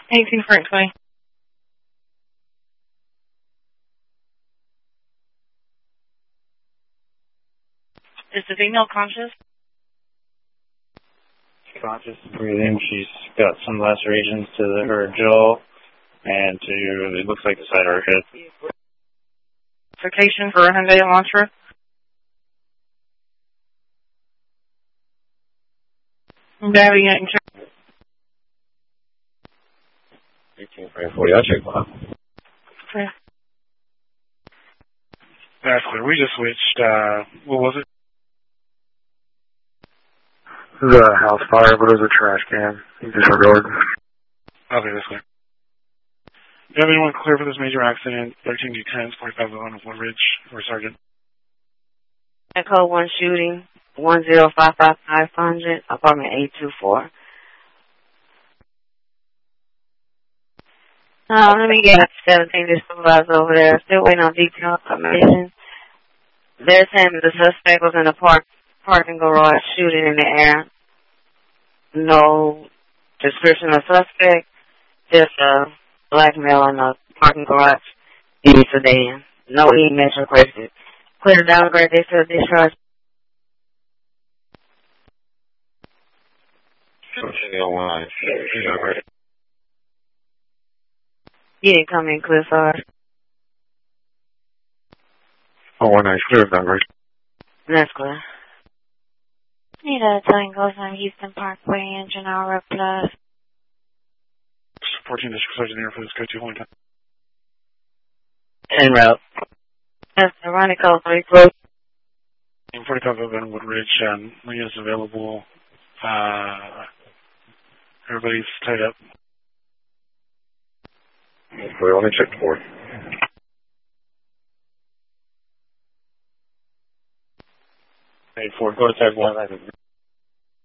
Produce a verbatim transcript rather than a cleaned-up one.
eighteen Frank twenty. Is the female conscious? Conscious, breathing. She's got some lacerations to the, her jaw and to, it looks like the side of her head. Citation for Hyundai Elantra. Daddy, check. eighteen Frank forty, I'll check one. Okay. That's clear. We just switched, uh, what was it? It was a house fire, but it was a trash can. You disregard. Okay, that's clear. Do you have anyone clear for this major accident? thirteen D ten, forty-five oh one of Wood Ridge, or Sergeant? Echo one shooting, one zero five five five hundred, apartment eight two four. Uh, let me get seventeen to supervisor over there. Still waiting on detailed information. They're saying the suspect was in the park parking garage shooting in the air. No description of suspect. Just a black male in a parking garage in a sedan. No email requested. Clear downgrade, they said discharge. He didn't come in clear, sorry. Oh, one nice clear downgrade. That's clear. Need a Tangos on Houston Parkway, engine hour plus. fourteen District Sergeant here for this go to one time. En route. That's the running call three four. forty-five oh one Wood Ridge, um, Leah's available. Uh, everybody's tied up. We only checked four. Hey, four, go to type one.